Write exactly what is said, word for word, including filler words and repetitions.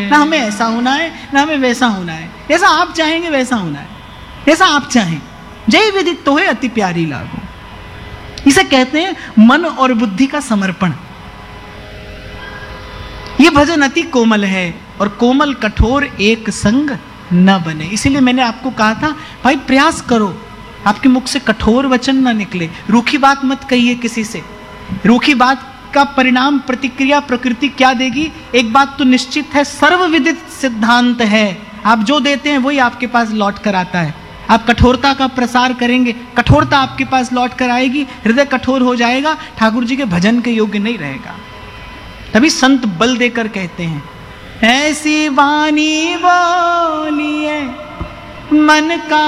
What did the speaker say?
ना हमें ऐसा होना है ना हमें वैसा होना है, जैसा आप चाहेंगे वैसा होना है, जैसा आप चाहें। जय विदित तो है अति प्यारी लागो। इसे कहते हैं मन और बुद्धि का समर्पण। ये भजन अति कोमल है और कोमल कठोर एक संग न बने। इसीलिए मैंने आपको कहा था भाई प्रयास करो, आपके मुख से कठोर वचन ना निकले, रूखी बात मत कहिए किसी से। रूखी बात का परिणाम प्रतिक्रिया प्रकृति क्या देगी? एक बात तो निश्चित है, सर्वविदित सिद्धांत है, आप जो देते हैं वही आपके पास लौट कर आता है। आप कठोरता का प्रसार करेंगे, कठोरता आपके पास लौट कर आएगी, हृदय कठोर हो जाएगा, ठाकुर जी के भजन के योग्य नहीं रहेगा। तभी संत बल देकर कहते हैं, ऐसी वाणी बोलिए मन का